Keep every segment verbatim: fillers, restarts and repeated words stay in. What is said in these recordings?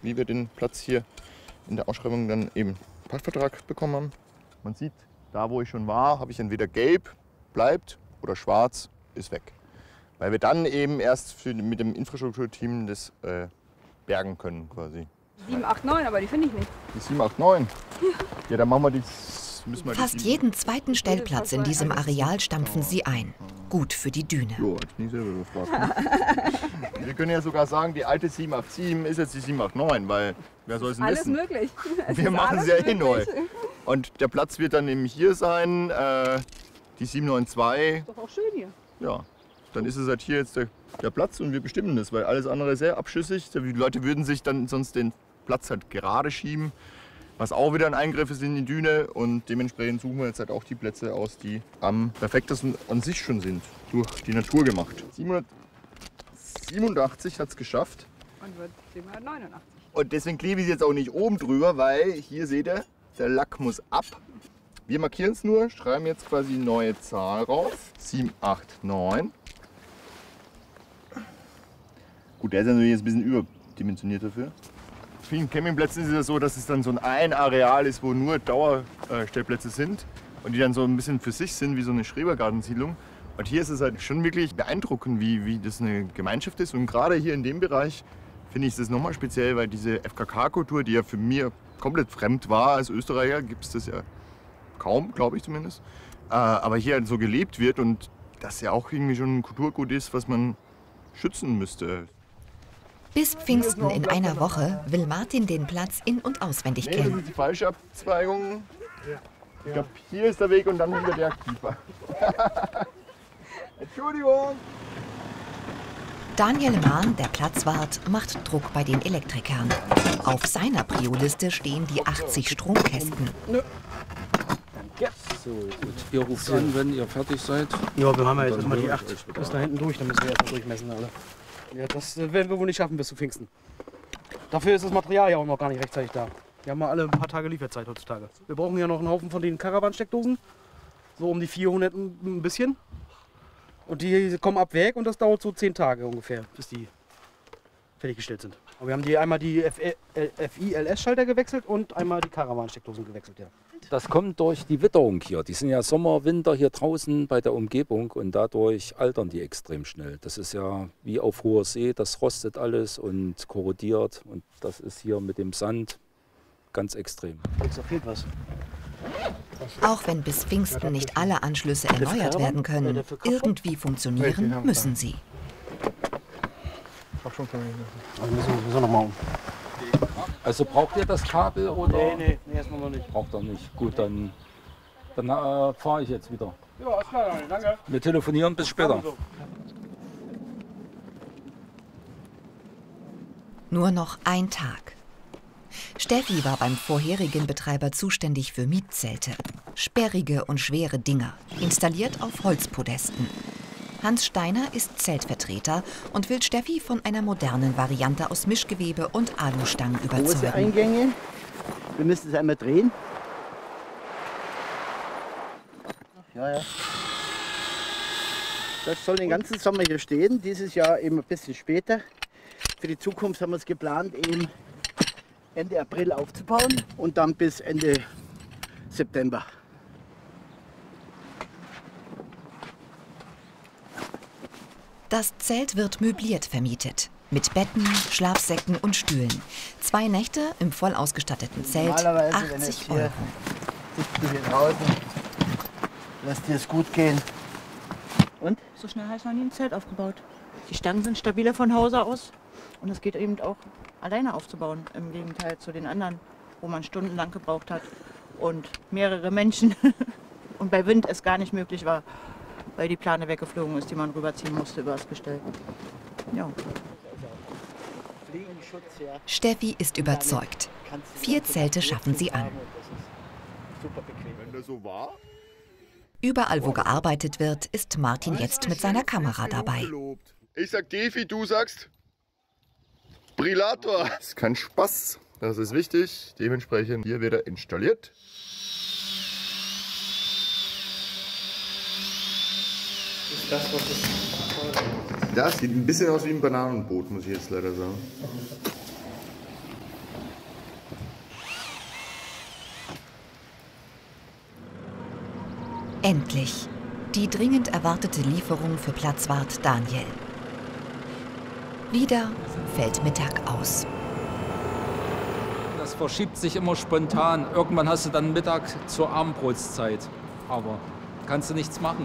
wie wir den Platz hier in der Ausschreibung dann eben Pachtvertrag bekommen haben. Man sieht, da wo ich schon war, habe ich entweder gelb, bleibt, oder schwarz, ist weg. Weil wir dann eben erst für, mit dem Infrastrukturteam das äh, bergen können quasi. sieben, acht, neun, aber die finde ich nicht. Die sieben, acht, neun? Ja, ja, dann machen wir die... Müssen wir Fast die jeden zweiten Stellplatz in diesem Areal stampfen sie ein. Gut für die Düne. Jo, hat nie selber gefragt. Ne? Wir können ja sogar sagen, die alte sieben acht sieben ist jetzt die sieben acht neun, weil wer soll es denn alles wissen? Möglich. Es Wir machen alles sie ja eh möglich. neu. Und der Platz wird dann eben hier sein, äh, die sieben neun zwei. Ist doch auch schön hier. Ja, dann ist es halt hier jetzt der, der Platz und wir bestimmen das, weil alles andere ist sehr abschüssig. Die Leute würden sich dann sonst den Platz halt gerade schieben. Was auch wieder ein Eingriff ist in die Düne und dementsprechend suchen wir jetzt halt auch die Plätze aus, die am perfektesten an sich schon sind, durch die Natur gemacht. siebenhundertsiebenundachtzig hat es geschafft. Und wird siebenhundertneunundachtzig. Und deswegen klebe ich es jetzt auch nicht oben drüber, weil hier seht ihr, der Lack muss ab. Wir markieren es nur, schreiben jetzt quasi eine neue Zahl rauf. sieben acht neun. Gut, der ist natürlich jetzt ein bisschen überdimensioniert dafür. Auf vielen Campingplätzen ist es ja so, dass es dann so ein, ein Areal ist, wo nur Dauerstellplätze sind und die dann so ein bisschen für sich sind, wie so eine Schrebergartensiedlung. Und hier ist es halt schon wirklich beeindruckend, wie, wie das eine Gemeinschaft ist. Und gerade hier in dem Bereich finde ich das nochmal speziell, weil diese F K K-Kultur, die ja für mich komplett fremd war als Österreicher, gibt es das ja kaum, glaube ich zumindest. Äh, aber hier halt so gelebt wird und das ja auch irgendwie schon ein Kulturgut ist, was man schützen müsste. Bis Pfingsten in einer Woche will Martin den Platz in- und auswendig Nee, das kennen. ist die falsche Abzweigung. Ich glaube, hier ist der Weg und dann wieder der Kiefer. Entschuldigung. Daniel Mahn, der Platzwart, macht Druck bei den Elektrikern. Auf seiner Prio-Liste stehen die achtzig Stromkästen. So, gut. Ihr ruft an, wenn ihr fertig seid. Ja, wir haben ja jetzt erstmal die acht bis da hinten durch, dann müssen wir erstmal durchmessen alle. Ja, das werden wir wohl nicht schaffen bis zu Pfingsten. Dafür ist das Material ja auch noch gar nicht rechtzeitig da. Wir haben mal alle ein paar Tage Lieferzeit heutzutage. Wir brauchen ja noch einen Haufen von den Caravan-Steckdosen. So um die vierhundert ein bisschen. Und die kommen ab Werk und das dauert so zehn Tage ungefähr, bis die fertiggestellt sind. Aber wir haben die einmal die F I L S-Schalter gewechselt und einmal die Caravan-Steckdosen gewechselt, ja. Das kommt durch die Witterung hier. Die sind ja Sommer, Winter hier draußen bei der Umgebung und dadurch altern die extrem schnell. Das ist ja wie auf hoher See, das rostet alles und korrodiert und das ist hier mit dem Sand ganz extrem. Jetzt fehlt was. Auch wenn bis Pfingsten nicht alle Anschlüsse erneuert werden können, irgendwie funktionieren müssen sie. Also müssen wir noch mal um. Also braucht ihr das Kabel oder? Nee, nee, nee, erstmal noch nicht. Braucht ihr nicht. Gut, dann, dann äh, fahre ich jetzt wieder. Ja, ist klar, danke. Wir telefonieren bis später. Nur noch ein Tag. Steffi war beim vorherigen Betreiber zuständig für Mietzelte. Sperrige und schwere Dinger, installiert auf Holzpodesten. Hans Steiner ist Zeltvertreter und will Steffi von einer modernen Variante aus Mischgewebe und Alustangen Große überzeugen. Eingänge. Wir müssen es einmal drehen. Ja, ja. Das soll den ganzen Sommer hier stehen. Dieses Jahr eben ein bisschen später. Für die Zukunft haben wir es geplant, eben Ende April aufzubauen und dann bis Ende September. Das Zelt wird möbliert vermietet. Mit Betten, Schlafsäcken und Stühlen. Zwei Nächte im voll ausgestatteten Zelt, Normalerweise, wenn es achtzig hier Euro. sitzt du hier draußen, lass dir es gut gehen. Und? So schnell habe ich noch nie ein Zelt aufgebaut. Die Stangen sind stabiler von Hause aus und es geht eben auch alleine aufzubauen, im Gegenteil zu den anderen, wo man stundenlang gebraucht hat und mehrere Menschen und bei Wind es gar nicht möglich war, weil die Plane weggeflogen ist, die man rüberziehen musste über das Gestell. Ja. Steffi ist überzeugt. Vier Zelte schaffen sie an. Wenn das so war? Überall, wo gearbeitet wird, ist Martin jetzt mit seiner Kamera dabei. Ich sag Defi, du sagst Brillator. Das ist kein Spaß, das ist wichtig. Dementsprechend hier wird er installiert. Das, was ist. Das sieht ein bisschen aus wie ein Bananenboot, muss ich jetzt leider sagen. Endlich. Die dringend erwartete Lieferung für Platzwart Daniel. Wieder fällt Mittag aus. Das verschiebt sich immer spontan. Irgendwann hast du dann Mittag zur Abendbrotszeit. Aber kannst du nichts machen.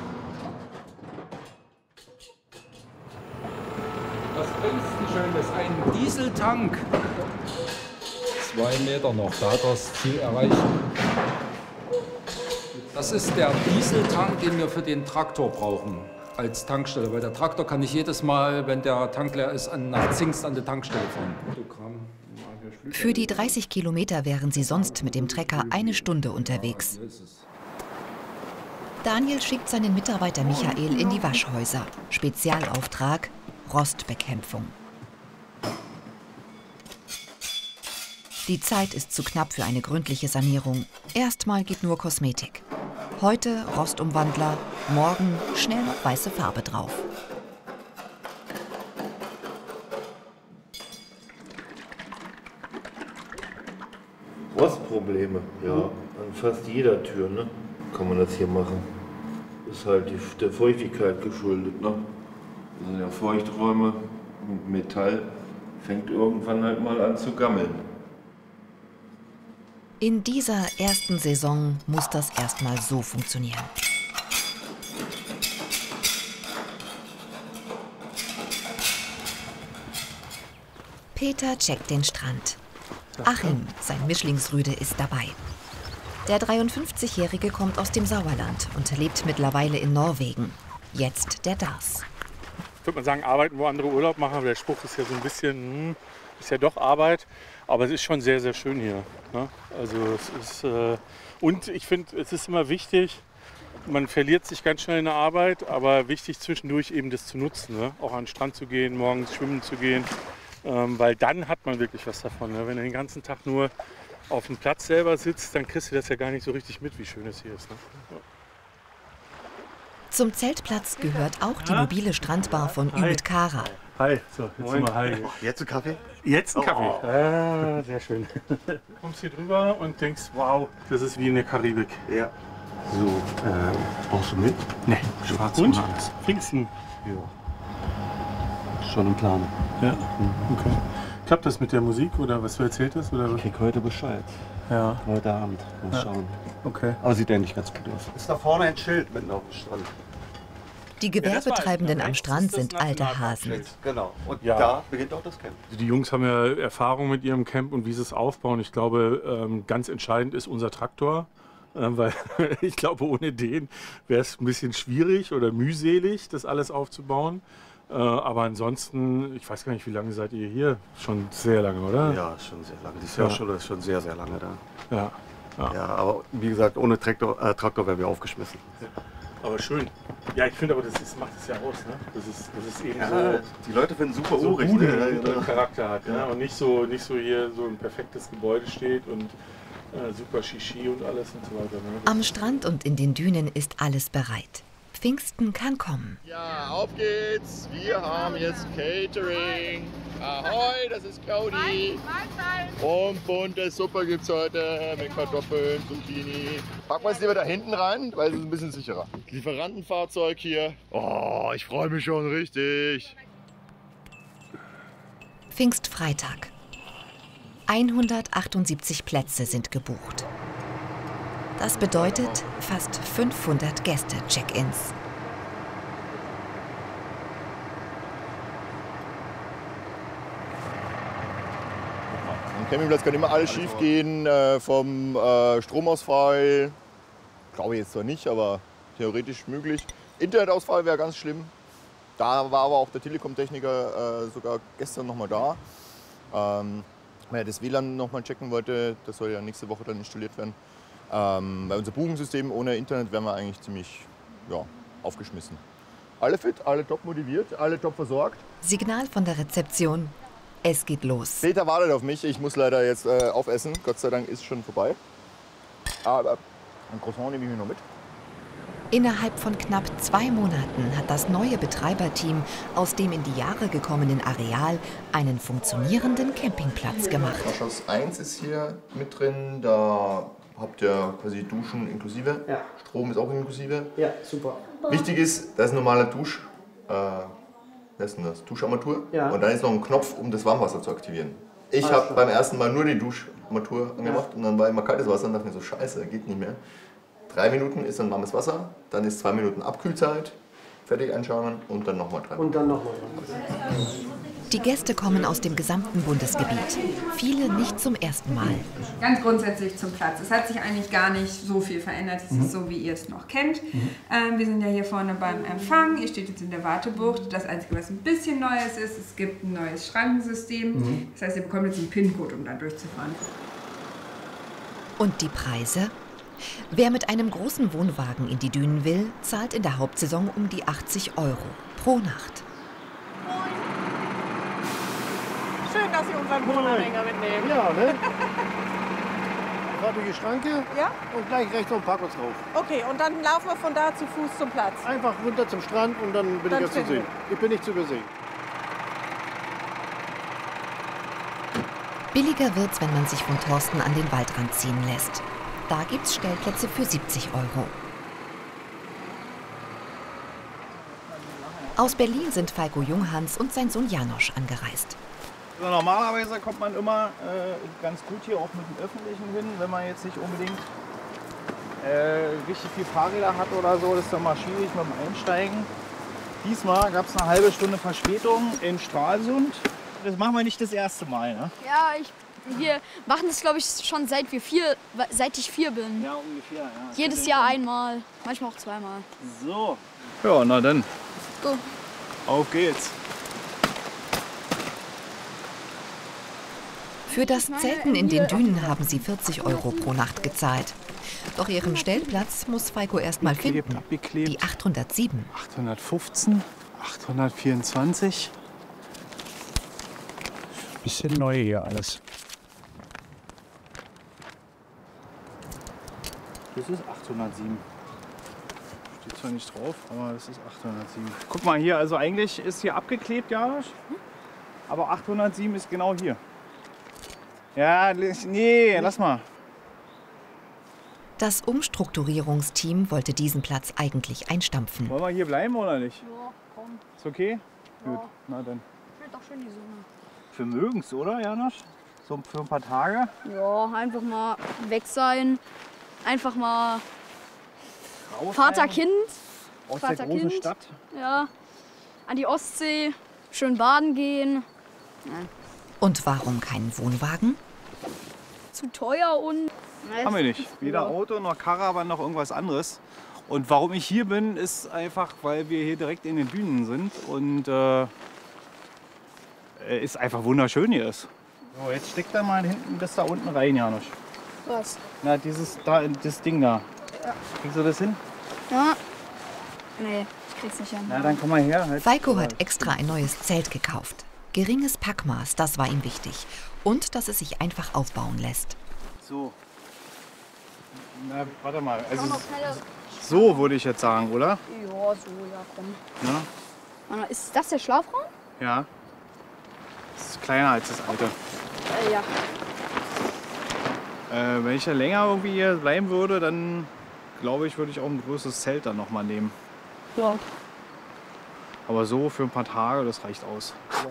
Was bringst du Schönes? Ein Dieseltank. Zwei Meter noch, da hat er das Ziel erreicht. Das ist der Dieseltank, den wir für den Traktor brauchen als Tankstelle. Weil der Traktor kann nicht jedes Mal, wenn der Tank leer ist, an, nach Zingst an die Tankstelle fahren. Für die dreißig Kilometer wären sie sonst mit dem Trecker eine Stunde unterwegs. Daniel schickt seinen Mitarbeiter Michael in die Waschhäuser. Spezialauftrag: Rostbekämpfung. Die Zeit ist zu knapp für eine gründliche Sanierung. Erstmal geht nur Kosmetik. Heute Rostumwandler, morgen schnell noch weiße Farbe drauf. Rostprobleme, ja, an fast jeder Tür, ne, kann man das hier machen. Ist halt die, der Feuchtigkeit geschuldet, ne. Das sind ja Feuchträume und Metall fängt irgendwann halt mal an zu gammeln. In dieser ersten Saison muss das erstmal so funktionieren. Peter checkt den Strand. Achim, sein Mischlingsrüde, ist dabei. Der dreiundfünfzigjährige kommt aus dem Sauerland und lebt mittlerweile in Norwegen. Jetzt der Dars. Würde man sagen, arbeiten, wo andere Urlaub machen, aber der Spruch ist ja so ein bisschen, hm, ist ja doch Arbeit, aber es ist schon sehr, sehr schön hier. Ne? Also es ist, äh, und ich finde, es ist immer wichtig, man verliert sich ganz schnell in der Arbeit, aber wichtig zwischendurch eben das zu nutzen, ne? Auch an den Strand zu gehen, morgens schwimmen zu gehen, ähm, weil dann hat man wirklich was davon. Ne? Wenn du den ganzen Tag nur auf dem Platz selber sitzt, dann kriegst du das ja gar nicht so richtig mit, wie schön es hier ist. Ne? Ja. Zum Zeltplatz gehört auch die mobile Strandbar von Ümit Kara. Hi, so, jetzt sind wir hi. Jetzt ein Kaffee? Jetzt ein Kaffee. Oh. Ah, sehr schön. Du kommst hier drüber und denkst, wow, das ist wie in der Karibik. Ja. So, äh, brauchst du mit? Nee, schwarz und alles. Pfingsten. Ja. Schon im Plan. Ja, okay. Klappt das mit der Musik oder was du erzählt hast? Oder? Ich krieg heute Bescheid. Ja. Heute Abend. Mal ja. schauen. Okay. Aber sieht eigentlich ganz gut aus. Ist da vorne ein Schild mitten auf dem Strand. Die Gewerbetreibenden am Strand sind alte Hasen. Genau. Und ja. da beginnt auch das Camp. Die Jungs haben ja Erfahrung mit ihrem Camp und wie sie es aufbauen. Ich glaube, ganz entscheidend ist unser Traktor. Weil ich glaube, ohne den wäre es ein bisschen schwierig oder mühselig, das alles aufzubauen. Aber ansonsten, ich weiß gar nicht, wie lange seid ihr hier? Schon sehr lange, oder? Ja, schon sehr lange. Die Surfschule ist schon sehr, sehr lange da. Ja. Ja, ja aber wie gesagt, ohne Traktor, äh, Traktor wären wir aufgeschmissen. Ja. Aber schön. Ja, ich finde aber, das ist, macht es ja aus. Ne? Das, ist, das ist eben ja, so. Die Leute finden super so urig, Bude, ne? ja, Charakter hat. Ja. Ne? Und nicht so, nicht so hier so ein perfektes Gebäude steht und äh, super Shishi und alles und so weiter. Ne? Am Strand und in den Dünen ist alles bereit. Pfingsten kann kommen. Ja, auf geht's. Wir haben jetzt Catering. Ahoi, das ist Claudi. Und bunte Suppe gibt's heute mit Kartoffeln, Zucchini. Packen wir es lieber da hinten rein, weil es ist ein bisschen sicherer. Lieferantenfahrzeug hier. Oh, ich freue mich schon richtig. Pfingstfreitag. hundertachtundsiebzig Plätze sind gebucht. Das bedeutet fast fünfhundert Gäste-Check-ins. Am Campingplatz kann immer alles schief gehen, äh, vom äh, Stromausfall, glaube ich jetzt zwar nicht, aber theoretisch möglich. Internetausfall wäre ganz schlimm. Da war aber auch der Telekom-Techniker äh, sogar gestern noch mal da. Ähm, weil er das W L A N noch mal checken wollte, das soll ja nächste Woche dann installiert werden. Ähm, bei unserem Buchungssystem ohne Internet wären wir eigentlich ziemlich ja, aufgeschmissen. Alle fit, alle top motiviert, alle top versorgt. Signal von der Rezeption. Es geht los. Peter wartet auf mich. Ich muss leider jetzt äh, aufessen. Gott sei Dank ist es schon vorbei. Aber ein Croissant nehme ich mir noch mit. Innerhalb von knapp zwei Monaten hat das neue Betreiberteam aus dem in die Jahre gekommenen Areal einen funktionierenden Campingplatz gemacht. Waschhaus eins ist hier mit drin. Da habt ihr quasi Duschen inklusive. Ja. Strom ist auch inklusive. Ja, super. Wichtig ist, da ist ein normaler Dusch, äh, was ist denn das? Duscharmatur. Ja. Und dann ist noch ein Knopf, um das Warmwasser zu aktivieren. Ich habe beim ersten Mal nur die Duscharmatur angemacht ja. und dann war immer kaltes Wasser und dachte mir so, scheiße, geht nicht mehr. Drei Minuten ist dann warmes Wasser, dann ist zwei Minuten Abkühlzeit, fertig einschauen und dann nochmal drei Minuten. Und dann nochmal. Die Gäste kommen aus dem gesamten Bundesgebiet. Viele nicht zum ersten Mal. Ganz grundsätzlich zum Platz. Es hat sich eigentlich gar nicht so viel verändert. Es ist so, wie ihr es noch kennt. Mhm. Ähm, wir sind ja hier vorne beim Empfang. Ihr steht jetzt in der Wartebucht. Das Einzige, was ein bisschen Neues ist, es gibt ein neues Schrankensystem. Mhm. Das heißt, ihr bekommt jetzt einen PIN-Code, um da durchzufahren. Und die Preise? Wer mit einem großen Wohnwagen in die Dünen will, zahlt in der Hauptsaison um die achtzig Euro pro Nacht. Schön, dass Sie unseren Wohnanhänger mitnehmen. Ja, ne? Fahr durch die Schranke ja? und gleich rechts auf den Parkplatz rauf. Okay, und dann laufen wir von da zu Fuß zum Platz? Einfach runter zum Strand und dann bin dann ich jetzt zu sehen. Ich bin nicht zu übersehen. Billiger wird's, wenn man sich von Thorsten an den Waldrand ziehen lässt. Da gibt's Stellplätze für siebzig Euro. Aus Berlin sind Falco Junghans und sein Sohn Janosch angereist. Also normalerweise kommt man immer äh, ganz gut hier auch mit dem Öffentlichen hin, wenn man jetzt nicht unbedingt äh, richtig viel Fahrräder hat oder so. Das ist dann mal schwierig mit dem Einsteigen. Diesmal gab es eine halbe Stunde Verspätung in Stralsund. Das machen wir nicht das erste Mal, ne? Ja, ich, wir machen das, glaube ich, schon seit, wir vier, seit ich vier bin. Ja, ungefähr. Ja. Jedes Jahr einmal, manchmal auch zweimal. So. Ja, na dann. Go. Auf geht's. Für das Zelten in den Dünen haben sie vierzig Euro pro Nacht gezahlt. Doch ihren Stellplatz muss Falco erst mal finden. Die achthundertsieben. achthundertfünfzehn, achthundertvierundzwanzig. Bisschen neu hier alles. Das ist achthundertsieben. Steht zwar nicht drauf, aber das ist achthundertsieben. Guck mal hier, also eigentlich ist hier abgeklebt, Janosch. Aber achthundertsieben ist genau hier. Ja, nee, lass mal. Das Umstrukturierungsteam wollte diesen Platz eigentlich einstampfen. Wollen wir hier bleiben oder nicht? Ja, komm. Ist okay? Ja. Gut, na dann. Scheint doch schön die Sonne. Für mögen's, oder, Janosch? So für ein paar Tage? Ja, einfach mal weg sein. Einfach mal Raus Vater-Kind. Aus der großen Vater-Kind. Stadt. Ja, an die Ostsee, schön baden gehen. Nein. Und warum kein Wohnwagen? Zu teuer und... Haben wir nicht. Weder Auto noch Caravan noch irgendwas anderes. Und warum ich hier bin, ist einfach, weil wir hier direkt in den Dünen sind und äh, ist einfach wunderschön hier ist. So, jetzt steck da mal hinten bis da unten rein, Janosch. Was? Na, dieses da, das Ding da. Ja. Kriegst du das hin? Ja. Nee, ich krieg's nicht hin. Na, dann komm mal her. Halt. Falco hat extra ein neues Zelt gekauft. Geringes Packmaß, das war ihm wichtig. Und dass es sich einfach aufbauen lässt. So. Na, warte mal. Also, so würde ich jetzt sagen, oder? Ja, so, ja, komm. Ja. Ist das der Schlafraum? Ja. Das ist kleiner als das alte. Äh, ja. Äh, wenn ich ja länger irgendwie hier bleiben würde, dann glaube ich, würde ich auch ein größeres Zelt dann noch mal nehmen. Ja. Aber so für ein paar Tage, das reicht aus. Ja.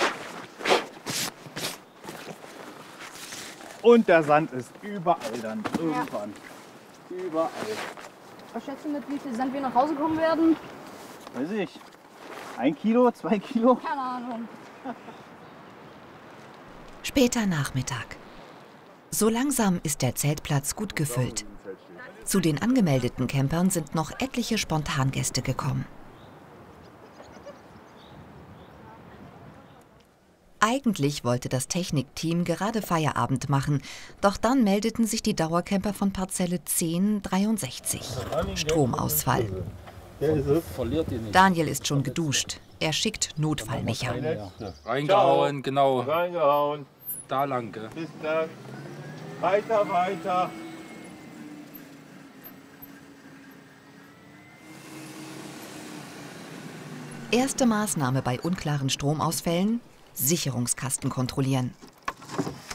Und der Sand ist überall dann, irgendwann. Ja. Überall. Was schätzt du, mit wie viel Sand wir nach Hause kommen werden? Weiß ich. Ein Kilo, zwei Kilo? Keine Ahnung. Später Nachmittag. So langsam ist der Zeltplatz gut gefüllt. Zu den angemeldeten Campern sind noch etliche Spontangäste gekommen. Eigentlich wollte das Technikteam gerade Feierabend machen, doch dann meldeten sich die Dauercamper von Parzelle zehn dreiundsechzig. Stromausfall. Daniel ist schon geduscht. Er schickt Notfallmicha. Reingehauen, genau. Reingehauen. Da lang, gell? Bis dann. Weiter, weiter. Erste Maßnahme bei unklaren Stromausfällen: Sicherungskasten kontrollieren.